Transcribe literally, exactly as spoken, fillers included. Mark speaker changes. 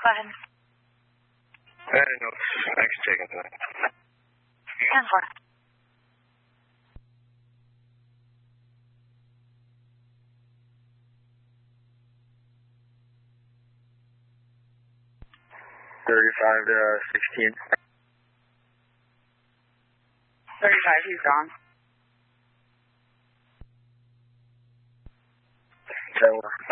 Speaker 1: Go ahead.
Speaker 2: I don't know. I can take it.
Speaker 1: ten four.
Speaker 2: thirty-five to sixteen.
Speaker 1: thirty-five, he's gone.
Speaker 2: ten four.